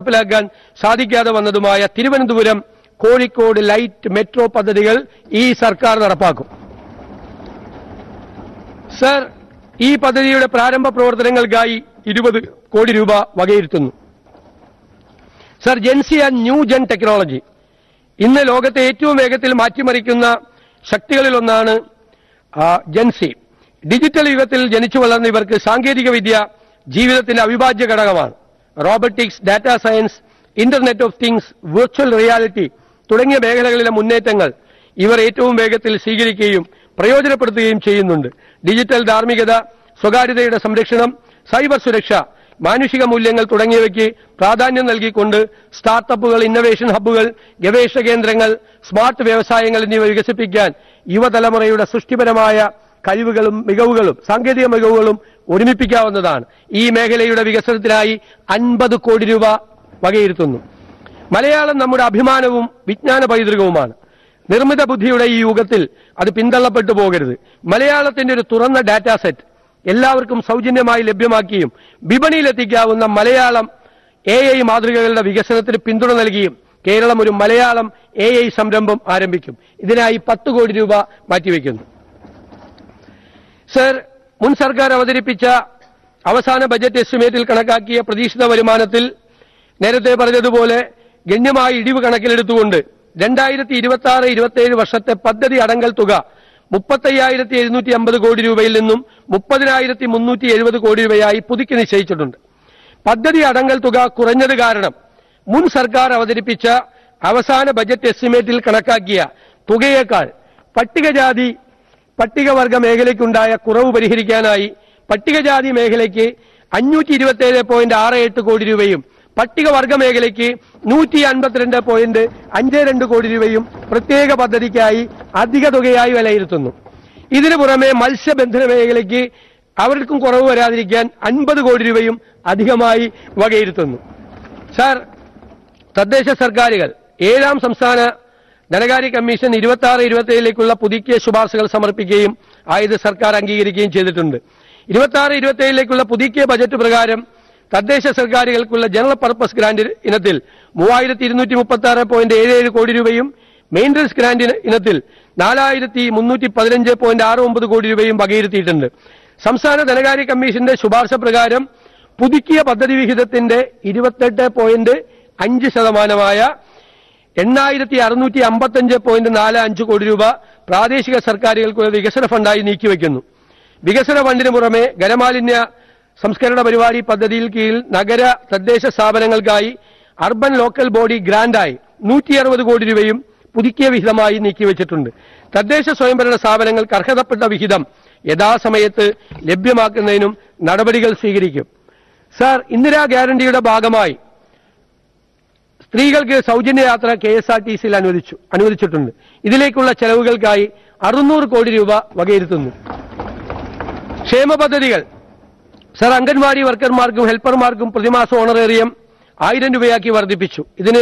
നടപ്പിലാക്കാൻ സാധിക്കാതെ വന്നതുമായ Thiruvananthapuram Kozhikode light metro പദ്ധതികൾ ഈ സർക്കാർ നടപ്പാക്കും. സർ, ഈ പദ്ധതിയുടെ പ്രാരംഭ പ്രവർത്തനങ്ങൾക്കായി 20 കോടി രൂപ വകയിരുത്തുന്നു. Sir, Jency and new gen technology ഇന്ന് ലോകത്തെ ഏറ്റവും വേഗത്തിൽ മാറ്റിമറിക്കുന്ന ശക്തികളിലൊന്നാണ് ജെൻസി. ഡിജിറ്റൽ യുഗത്തിൽ ജനിച്ചു വളർന്ന ഇവർക്ക് സാങ്കേതിക വിദ്യ ജീവിതത്തിന്റെ അവിഭാജ്യ ഘടകമാണ്. Robotics, data science, internet of things, virtual reality തുടങ്ങിയ മേഖലകളിലെ മുന്നേറ്റങ്ങൾ ഇവർ ഏറ്റവും വേഗത്തിൽ സ്വീകരിക്കുകയും പ്രയോജനപ്പെടുത്തുകയും ചെയ്യുന്നുണ്ട്. ഡിജിറ്റൽ ധാർമ്മികത, സ്വകാര്യതയുടെ സംരക്ഷണം, സൈബർ സുരക്ഷ, മാനുഷിക മൂല്യങ്ങൾ തുടങ്ങിയവയ്ക്ക് പ്രാധാന്യം നൽകിക്കൊണ്ട് സ്റ്റാർട്ടപ്പുകൾ, ഇന്നവേഷൻ ഹബ്ബുകൾ, ഗവേഷണ കേന്ദ്രങ്ങൾ, സ്മാർട്ട് വ്യവസായങ്ങൾ എന്നിവ വികസിപ്പിക്കാൻ യുവതലമുറയുടെ സൃഷ്ടിപരമായ കഴിവുകളും മികവുകളും സാങ്കേതിക മികവുകളും ഒരുമിപ്പിക്കാവുന്നതാണ്. ഈ മേഖലയുടെ വികസനത്തിനായി 50 കോടി രൂപ വകയിരുത്തുന്നു. മലയാളം നമ്മുടെ അഭിമാനവും വിജ്ഞാന പൈതൃകവുമാണ്. നിർമ്മിത ബുദ്ധിയുടെ ഈ യുഗത്തിൽ അത് പിന്തള്ളപ്പെട്ടു പോകരുത്. മലയാളത്തിന്റെ ഒരു തുറന്ന ഡാറ്റാ സെറ്റ് എല്ലാവർക്കും സൗജന്യമായി ലഭ്യമാക്കിയും വിപണിയിലെത്തിക്കാവുന്ന മലയാളം AI മാതൃകകളുടെ വികസനത്തിന് പിന്തുണ നൽകിയും കേരളം ഒരു മലയാളം AI സംരംഭം ആരംഭിക്കും. ഇതിനായി 10 കോടി രൂപ മാറ്റിവെക്കുന്നു. സർ, മുൻ സർക്കാർ അവതരിപ്പിച്ച അവസാന ബജറ്റ് എസ്റ്റിമേറ്റിൽ കണക്കാക്കിയ പ്രതീക്ഷിത വരുമാനത്തിൽ നേരത്തെ പറഞ്ഞതുപോലെ ഗണ്യമായ ഇടിവ് കണക്കിലെടുത്തുകൊണ്ട് 2026-27 വർഷത്തെ പദ്ധതി അടങ്കൽ തുക 35,750 കോടി രൂപയിൽ നിന്നും 30,370 കോടി രൂപയായി പുതുക്കി നിശ്ചയിച്ചിട്ടുണ്ട്. പദ്ധതി അടങ്കൽ തുക കുറഞ്ഞത് കാരണം മുൻ സർക്കാർ അവതരിപ്പിച്ച അവസാന ബജറ്റ് എസ്റ്റിമേറ്റിൽ കണക്കാക്കിയ തുകയേക്കാൾ പട്ടികവർഗ മേഖലയ്ക്കുണ്ടായ കുറവ് പരിഹരിക്കാനായി പട്ടികജാതി മേഖലയ്ക്ക് 527.68 കോടി രൂപയും പട്ടികവർഗ മേഖലയ്ക്ക് 152.52 കോടി രൂപയും പ്രത്യേക പദ്ധതിക്കായി അധിക തുകയായി വിലയിരുത്തുന്നു. ഇതിനു പുറമെ മത്സ്യബന്ധന മേഖലയ്ക്ക് അവർക്കും കുറവ് വരാതിരിക്കാൻ 50 കോടി രൂപയും അധികമായി വകയിരുത്തുന്നു. സർ, തദ്ദേശ സർക്കാരുകൾ 7ാം സംസ്ഥാന ധനകാര്യ കമ്മീഷൻ 26-27ലേക്കുള്ള പുതുക്കിയ ശുപാർശകൾ സമർപ്പിക്കുകയും ആയത് സർക്കാർ അംഗീകരിക്കുകയും ചെയ്തിട്ടുണ്ട്. 26-27ലേക്കുള്ള പുതുക്കിയ ബജറ്റ് പ്രകാരം തദ്ദേശ സർക്കാരുകൾക്കുള്ള ജനറൽ പർപ്പസ് ഗ്രാന്റ് ഇനത്തിൽ 3,236.77 കോടി രൂപയും മെയിൻ്റനൻസ് ഗ്രാന്റ് ഇനത്തിൽ 4,315.69 കോടി രൂപയും വകയിരുത്തിയിട്ടുണ്ട്. സംസ്ഥാന ധനകാര്യ കമ്മീഷന്റെ ശുപാർശ പ്രകാരം പുതുക്കിയ പദ്ധതി വിഹിതത്തിന്റെ 28.5% 8,655.45 കോടി രൂപ പ്രാദേശിക സർക്കാരുകൾക്കുള്ള വികസന ഫണ്ടായി നീക്കിവെക്കുന്നു. വികസന ഫണ്ടിന് പുറമെ ഖരമാലിന്യ സംസ്കരണ പരിപാടി പദ്ധതിയിൽ കീഴിൽ നഗര തദ്ദേശ സ്ഥാപനങ്ങൾക്കായി അർബൻ ലോക്കൽ ബോഡി ഗ്രാന്റായി 160 കോടി രൂപയും പുതുക്കിയ വിഹിതമായി നീക്കിവെച്ചിട്ടുണ്ട്. തദ്ദേശ സ്വയംഭരണ സ്ഥാപനങ്ങൾക്ക് അർഹതപ്പെട്ട വിഹിതം യഥാസമയത്ത് ലഭ്യമാക്കുന്നതിനും നടപടികൾ സ്വീകരിക്കും. സർ, ഇന്ദിരാ ഗ്യാരണ്ടിയുടെ ഭാഗമായി സ്ത്രീകൾക്ക് സൗജന്യ യാത്ര KSRTCയിൽ അനുവദിച്ചിട്ടുണ്ട്. ഇതിലേക്കുള്ള ചെലവുകൾക്കായി 600 കോടി രൂപ വകയിരുത്തുന്നു. ക്ഷേമ പദ്ധതികൾ സർ, അംഗൻവാടി വർക്കർമാർക്കും ഹെൽപ്പർമാർക്കും പ്രതിമാസ ഓണറേറിയം 1000 രൂപയാക്കി വർദ്ധിപ്പിച്ചു. ഇതിന്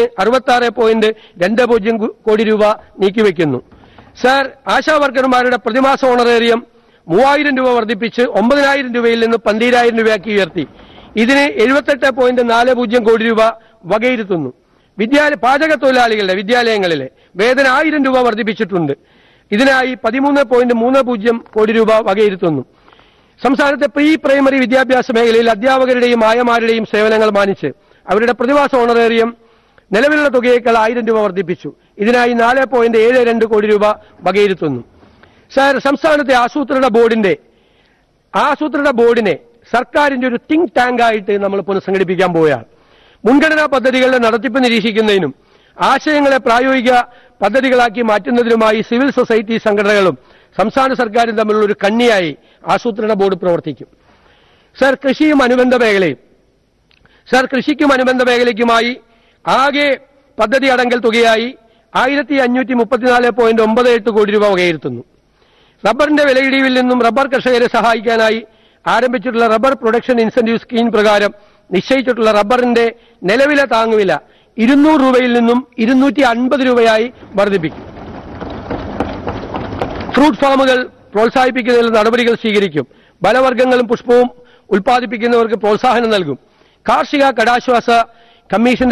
66.20 കോടി രൂപ നീക്കിവെക്കുന്നു. സർ, ആശാ വർക്കർമാരുടെ പ്രതിമാസ ഓണറേറിയം 3000 രൂപ വർദ്ധിപ്പിച്ച് 9000 രൂപയിൽ നിന്ന് 12,000 രൂപയാക്കി ഉയർത്തി. ഇതിന് 78.40 കോടി രൂപ വകയിരുത്തുന്നു. പാചക തൊഴിലാളികളുടെ വിദ്യാലയങ്ങളിലെ വേതനം 1000 രൂപ വർദ്ധിപ്പിച്ചിട്ടുണ്ട്. ഇതിനായി 13.30 കോടി രൂപ വകയിരുത്തുന്നു. സംസ്ഥാനത്തെ പ്രീ പ്രൈമറി വിദ്യാഭ്യാസ മേഖലയിൽ അധ്യാപകരുടെയും ആയമാരുടെയും സേവനങ്ങൾ മാനിച്ച് അവരുടെ പ്രതിമാസ ഓണറേറിയം നിലവിലുള്ള തുകയേക്കാൾ 1000 രൂപ വർദ്ധിപ്പിച്ചു. ഇതിനായി 4.72 കോടി രൂപ വകയിരുത്തുന്നു. സർ, സംസ്ഥാനത്തെ ആസൂത്രണ ബോർഡിനെ സർക്കാരിന്റെ ഒരു തിങ്ക് ടാങ്ക് ആയിട്ട് നമ്മൾ പുനഃസംഘടിപ്പിക്കാൻ പോവുകയാണ്. മുൻഗണനാ പദ്ധതികളുടെ നടത്തിപ്പ് നിരീക്ഷിക്കുന്നതിനും ആശയങ്ങളെ പ്രായോഗിക പദ്ധതികളാക്കി മാറ്റുന്നതിനുമായി സിവിൽ സൊസൈറ്റി സംഘടനകളും സംസ്ഥാന സർക്കാരും തമ്മിലുള്ള ഒരു കണ്ണിയായി ആസൂത്രണ ബോർഡ് പ്രവർത്തിക്കും. സർ, കൃഷിക്കും അനുബന്ധ മേഖലയ്ക്കുമായി ആകെ പദ്ധതി അടങ്കൽ തുകയായി 1,534.98 കോടി രൂപ വകയിരുത്തുന്നു. റബ്ബറിന്റെ വിലയിടിവിൽ നിന്നും റബ്ബർ കർഷകരെ സഹായിക്കാനായി ആരംഭിച്ചിട്ടുള്ള റബ്ബർ പ്രൊഡക്ഷൻ ഇൻസെന്റീവ് സ്കീം പ്രകാരം നിശ്ചയിച്ചിട്ടുള്ള റബ്ബറിന്റെ നിലവിലെ താങ്ങുവില 200 രൂപയിൽ നിന്നും 250 രൂപയായി വർദ്ധിപ്പിക്കും. ഫ്രൂട്ട് ഫാമുകൾ പ്രോത്സാഹിപ്പിക്കുന്നതിൽ നടപടികൾ സ്വീകരിക്കും. ഫലവർഗ്ഗങ്ങളും പുഷ്പവും ഉൽപ്പാദിപ്പിക്കുന്നവർക്ക് പ്രോത്സാഹനം നൽകും. കാർഷിക കടാശ്വാസ കമ്മീഷന്റെ